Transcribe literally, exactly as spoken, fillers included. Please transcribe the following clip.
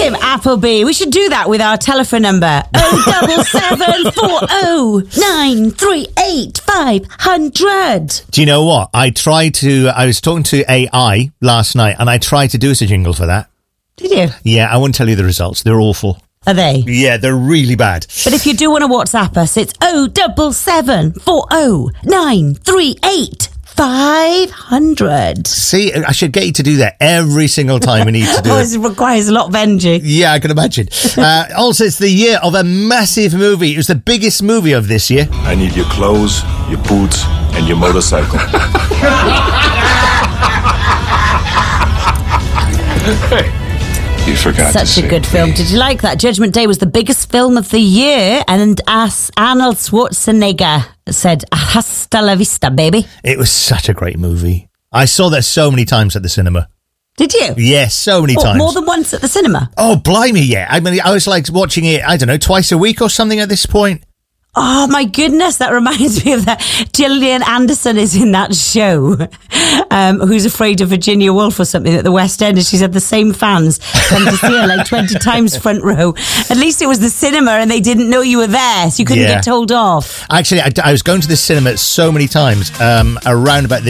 Tim Appleby. We should do that with our telephone number. oh double seven four oh nine three eight five hundred. Do you know what? I tried to, I was talking to A I last night and I tried to do us a jingle for that. Did you? Yeah, I won't tell you the results. They're awful. Are they? Yeah, they're really bad. But if you do want to WhatsApp us, it's oh double seven four oh nine three eight five hundred. See, I should get you to do that every single time we need to do oh, it. It requires a lot of energy. Yeah, I can imagine. Uh, also, it's the year of a massive movie. It was the biggest movie of this year. I need your clothes, your boots, and your motorcycle. Hey. You forgot Such to a good film. Did you like that? Judgment Day was the biggest film of the year, and as Arnold Schwarzenegger said, hasta la vista, baby. It was such a great movie. I saw that so many times at the cinema. Did you? Yes, so many What, times. more than once at the cinema? Oh, blimey, yeah. I mean, I was like watching it, I don't know, twice a week or something at this point. Oh, my goodness, that reminds me of that. Gillian Anderson is in that show, um, Who's Afraid of Virginia Woolf or something at the West End, and she's had the same fans come to see her like twenty times front row. At least it was the cinema and they didn't know you were there, so you couldn't Yeah. get told off. Actually, I, I was going to the cinema so many times um, around about this